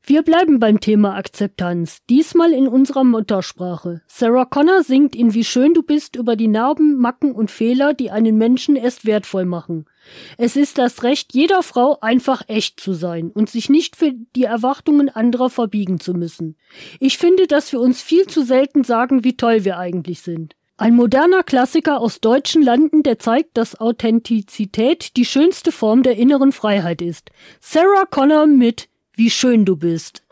Wir bleiben beim Thema Akzeptanz, diesmal in unserer Muttersprache. Sarah Connor singt in Wie schön du bist über die Narben, Macken und Fehler, die einen Menschen erst wertvoll machen. Es ist das Recht jeder Frau, einfach echt zu sein und sich nicht für die Erwartungen anderer verbiegen zu müssen. Ich finde, dass wir uns viel zu selten sagen, wie toll wir eigentlich sind. Ein moderner Klassiker aus deutschen Landen, der zeigt, dass Authentizität die schönste Form der inneren Freiheit ist. Sarah Connor mit Wie schön du bist.